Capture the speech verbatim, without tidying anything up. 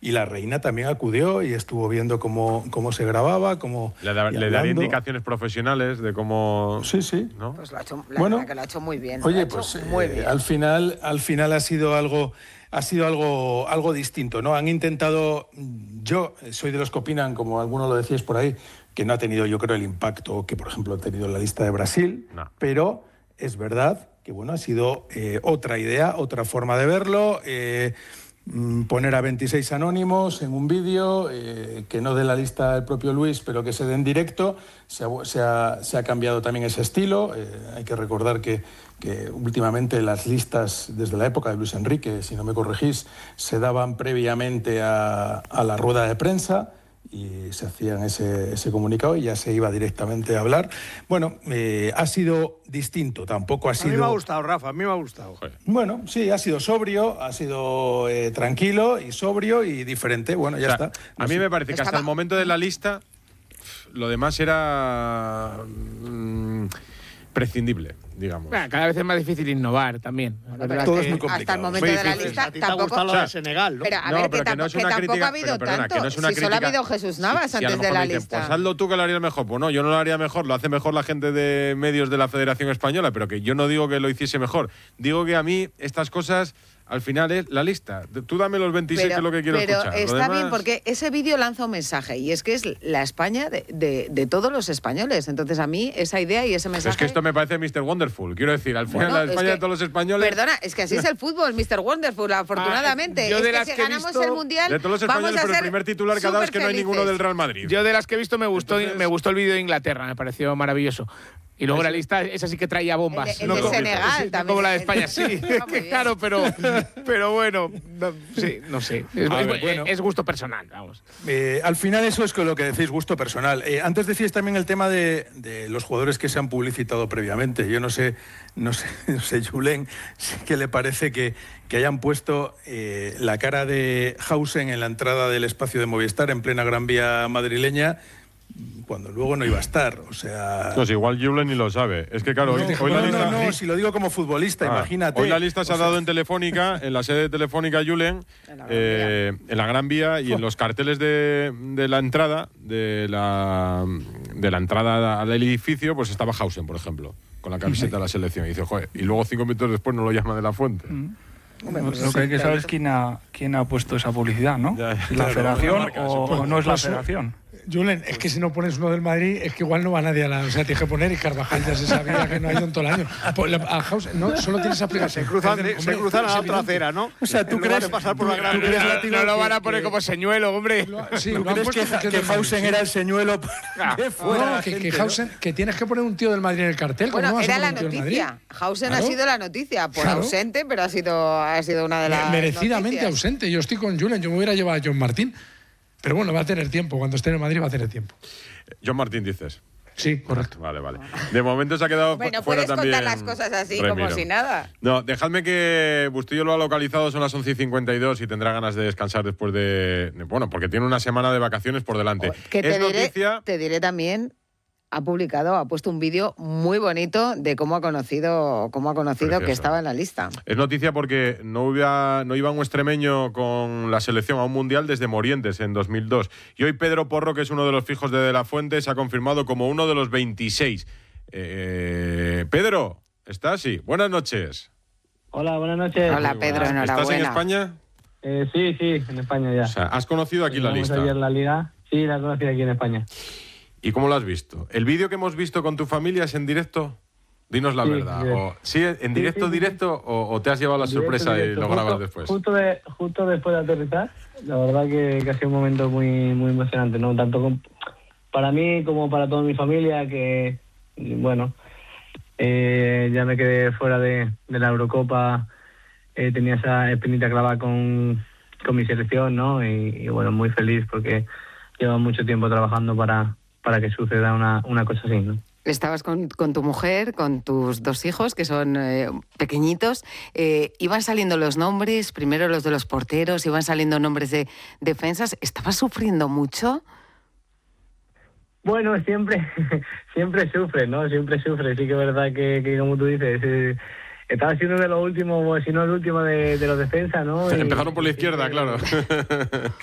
y la reina también acudió y estuvo viendo cómo, cómo se grababa, cómo... Le, da, le daría indicaciones profesionales de cómo... Sí, sí. ¿no? Pues lo ha hecho, la bueno, verdad que lo ha hecho muy bien. Oye, lo ha hecho pues muy eh, bien. al final, al final ha sido algo... Ha sido algo, algo distinto, ¿no? Han intentado, yo soy de los que opinan, como algunos lo decíais por ahí, que no ha tenido, yo creo, el impacto que, por ejemplo, ha tenido la lista de Brasil, no. pero es verdad que, bueno, ha sido eh, otra idea, otra forma de verlo, eh, poner a veintiséis anónimos en un vídeo, eh, que no dé la lista el propio Luis, pero que se dé en directo. Se ha, se ha, se ha cambiado también ese estilo. Eh, hay que recordar que, que últimamente las listas, desde la época de Luis Enrique, si no me corregís, se daban previamente a, a la rueda de prensa y se hacían ese, ese comunicado y ya se iba directamente a hablar. Bueno, eh, ha sido distinto, tampoco ha sido... A mí me ha gustado, Rafa, a mí me ha gustado. Bueno, sí, ha sido sobrio, ha sido eh, tranquilo y sobrio y diferente. Bueno, ya o sea, está. No a mí sé. me parece que Estaba... hasta el momento de la lista lo demás era mmm, prescindible, digamos. Bueno, cada vez es más difícil innovar también. Bueno, todo es es muy hasta complicado. el momento Muy de la difícil. lista A ti te ha tampoco... gustado lo o sea, de Senegal, ¿no? Pero a No, ver, pero que, que no es que una tampoco crítica, ha habido pero perdona, tanto. que no es una si solo ha crítica. habido Jesús Navas Sí, sí, a lo antes de mejor la me dicen, lista. pues hazlo tú que lo harías mejor. Pues no, yo no lo haría mejor, lo hace mejor la gente de medios de la Federación Española, pero que yo no digo que lo hiciese mejor. Digo que a mí estas cosas... Al final es la lista. Tú dame los veintiséis, pero, que es lo que quiero pero escuchar. Pero está demás... bien porque ese vídeo lanza un mensaje y es que es la España de, de, de todos los españoles. Entonces a mí esa idea y ese mensaje... Es que esto me parece mister Wonderful. Quiero decir, al final bueno, la España que, de todos los españoles... Perdona, es que así es el fútbol, mister Wonderful, afortunadamente. Ah, yo de es las que si que he ganamos visto, el Mundial, de todos los vamos españoles, a pero ser el primer titular que ha dado es que no hay ninguno del Real Madrid. Yo de las que he visto me gustó, Entonces... me gustó el vídeo de Inglaterra, me pareció maravilloso. Y luego la lista, esa sí que traía bombas. El de, el no de Senegal sí, también. Como la de España, sí. Que claro, pero, pero bueno, no, sí, no sé. Es, A es, ver, bueno. es gusto personal, vamos. Eh, al final eso es lo que decís, gusto personal. Eh, antes decíais también el tema de, de los jugadores que se han publicitado previamente. Yo no sé, no sé, no sé, Julen, ¿qué le parece que, que hayan puesto eh, la cara de Hausen en la entrada del espacio de Movistar en plena Gran Vía madrileña, cuando luego no iba a estar? O sea... Pues igual Julen ni lo sabe. Es que claro, no, hoy, hoy no, la lista... no, no, si lo digo como futbolista, Ah, imagínate. Hoy la lista se o ha sea... dado en Telefónica, en la sede de Telefónica Julen, En la Gran eh, en la Gran Vía y en los carteles de, de la entrada, de la, de la entrada al edificio, pues estaba Hausen, por ejemplo, con la camiseta de la selección. Y dice, joder, y luego cinco minutos después no lo llama de la Fuente. Mm. Hombre, pues lo que hay que saber es quién ha, quién ha puesto esa publicidad, ¿no? Ya, ya, Si la claro, federación marca, o, supongo. o no es la Pues, federación. Julen, es que si no pones uno del Madrid, es que igual no va nadie a la... O sea, tienes que poner y Carvajal ya se sabía que no ha ido en todo el año. Pues, a House, no, solo tienes aplicación. Se cruzan, Hombre, se cruzan a la es otra evidente. acera, ¿no? O sea, ¿tú En lugar crees- de pasar por tú- la Gran tú crees, Vía. Latino, No lo van a que- poner que- como señuelo, hombre. Sí, ¿Tú lo han crees puesto que, porque es que del Madrid, Hausen sí. era el señuelo para que fuera No, la que, gente, que, ¿no? Hausen, que tienes que poner un tío del Madrid en el cartel. ¿cómo Bueno, vas a era poner la un tío del Madrid? noticia. Hausen Claro. ha sido la noticia, por Claro. ausente, pero ha sido, ha sido una de las Merecidamente noticias. ausente. Yo estoy con Julen, yo me hubiera llevado a John Martín. Pero bueno, va a tener tiempo. Cuando esté en el Madrid va a tener tiempo. John Martín, dices. Sí, correcto. Vale, vale. De momento se ha quedado Bueno, fuera puedes también contar las cosas así como Remiro. si nada. No, dejadme que Bustillo lo ha localizado, son las once y cincuenta y dos y tendrá ganas de descansar después de... Bueno, porque tiene una semana de vacaciones por delante. Que te es diré, noticia... te diré también, ha publicado, ha puesto un vídeo muy bonito de cómo ha conocido, cómo ha conocido Precioso. que estaba en la lista. Es noticia porque no iba, no iba un extremeño con la selección a un mundial desde Morientes en dos mil dos. Y hoy Pedro Porro, que es uno de los fijos de De La Fuente, se ha confirmado como uno de los veintiséis. Eh, Pedro, ¿estás? Sí. Buenas noches. Hola, buenas noches. Hola, Muy Pedro, buenas. enhorabuena. ¿Estás en España? Eh, sí, sí, en España ya. O sea, ¿has conocido aquí la Jugamos lista? ayer la liga. Sí, la conocí aquí en España. ¿Y cómo lo has visto? ¿El vídeo que hemos visto con tu familia es en directo? Dinos la Sí, verdad. sí. O, ¿Sí, en directo, sí, sí. directo o, o te has llevado la Directo, sorpresa directo. y lo Justo- grabas después? Justo, de, justo después de aterrizar, la verdad que, que ha sido un momento muy, muy emocionante, ¿no? Tanto con- para mí como para toda mi familia, que, bueno, eh, ya me quedé fuera de, de la Eurocopa, eh, tenía esa espinita clavada con, con mi selección, ¿no? Y, y, bueno, muy feliz porque llevo mucho tiempo trabajando para, para que suceda una, una cosa así, ¿no? Estabas con, con tu mujer, con tus dos hijos, que son eh, pequeñitos. Eh, iban saliendo los nombres, primero los de los porteros, iban saliendo nombres de defensas. ¿Estabas sufriendo mucho? Bueno, siempre siempre sufre, ¿no? Siempre sufre. Sí que es verdad que, que como tú dices, eh, estaba siendo de los últimos, si no el último de, de los defensas, ¿no? Y- Empezaron por la izquierda, claro.